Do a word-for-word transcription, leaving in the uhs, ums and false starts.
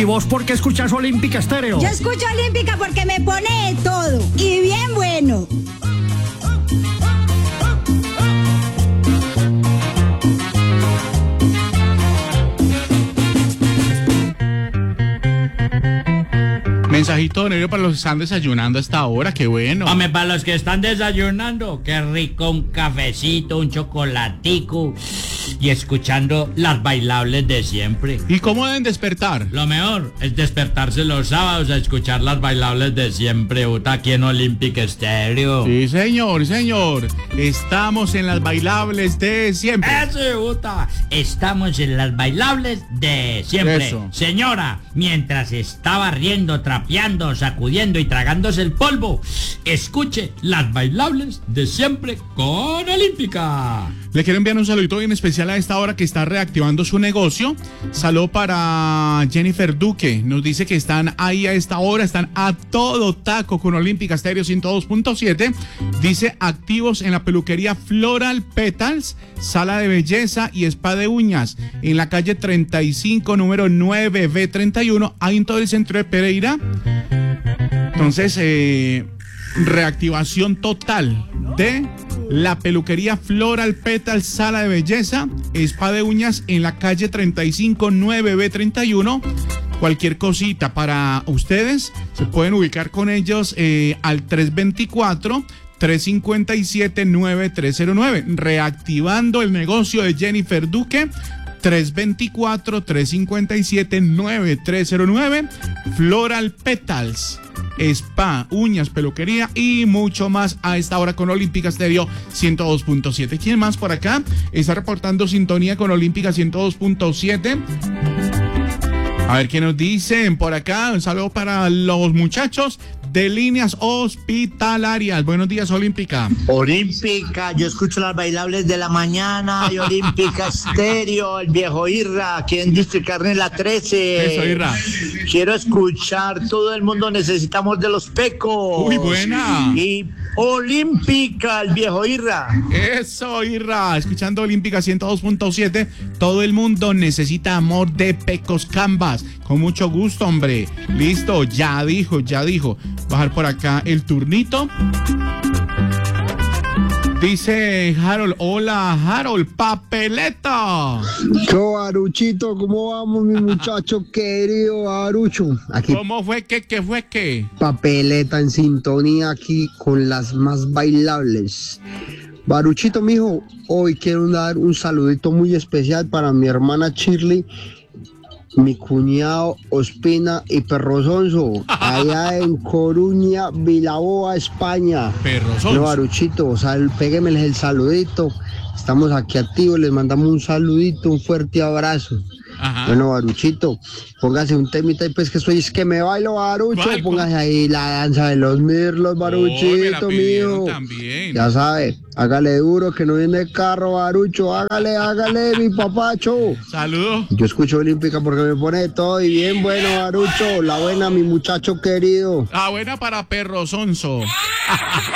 ¿Y vos por qué escuchas Olímpica Estéreo? Yo escucho Olímpica porque me pone de todo y bien bueno. Mensajito de Nervio para los que están desayunando a esta hora, qué bueno. Hombre, para los que están desayunando, qué rico un cafecito, un chocolatico y escuchando las bailables de siempre. ¿Y cómo deben despertar? Lo mejor es despertarse los sábados a escuchar las bailables de siempre, Uta, aquí en Olympic Stereo. Sí, señor, señor. Estamos en las bailables de siempre. Eso, Uta. Estamos en las bailables de siempre. Eso. Señora, mientras está barriendo, trapeando, sacudiendo y tragándose el polvo, escuche las bailables de siempre con Olímpica. Le quiero enviar un saludito bien especial a esta hora que está reactivando su negocio. Saludo para Jennifer Duque. Nos dice que están ahí a esta hora, están a todo taco con Olímpica Stereo ciento dos punto siete. Dice activos en la peluquería Floral Petals, sala de belleza y spa de uñas. En la calle treinta y cinco, número nueve B treinta y uno, ahí en todo el centro de Pereira. Entonces, eh, reactivación total de la peluquería Floral Petal, sala de belleza, spa de uñas en la calle treinta y cinco, nueve B treinta y uno. Cualquier cosita para ustedes, se pueden ubicar con ellos eh, al tres veinticuatro, tres cincuenta y siete, nueve tres cero nueve. Reactivando el negocio de Jennifer Duque, tres veinticuatro, tres cincuenta y siete, nueve tres cero nueve. Floral Petals, spa, uñas, peluquería y mucho más a esta hora con Olímpica Stereo ciento dos punto siete. ¿Quién más por acá está reportando sintonía con Olímpica ciento dos punto siete? A ver qué nos dicen por acá. Un saludo para los muchachos de líneas hospitalarias. Buenos días, Olímpica. Olímpica, yo escucho las bailables de la mañana y Olímpica Stereo, el viejo Irra, aquí en District Carne la trece. Eso, Irra. Quiero escuchar, todo el mundo necesitamos de los pecos. Uy, buena. Y Olímpica, el viejo Irra. Eso, Irra. Escuchando Olímpica ciento dos punto siete. Todo el mundo necesita amor de Pecos Canvas. Con mucho gusto, hombre. Listo, ya dijo, ya dijo. Bajar por acá el turnito. Dice Harold, hola Harold, papeleta. Yo, Aruchito, ¿cómo vamos, mi muchacho querido Arucho? Aquí, ¿Cómo fue que, qué fue que? papeleta en sintonía aquí con las más bailables. Baruchito, mijo, hoy quiero dar un saludito muy especial para mi hermana Shirley, mi cuñado Ospina y Perro Sonso, allá en Coruña, Vilaboa, España. Perro Sonso. No, Baruchito, sal, péguemeles el saludito. Estamos aquí activos, les mandamos un saludito, un fuerte abrazo. Ajá. Bueno, Baruchito, póngase un temita y pues que soy es que me bailo, Barucho. ¿Cuál? Póngase ahí la danza de los mirlos, Baruchito, mío. También. Ya sabe, hágale duro que no viene el carro, Barucho. Hágale, hágale, mi papacho. Saludos. Yo escucho Olímpica porque me pone todo y bien bueno, Barucho. La buena, mi muchacho querido. Ah, buena para Perro Sonso.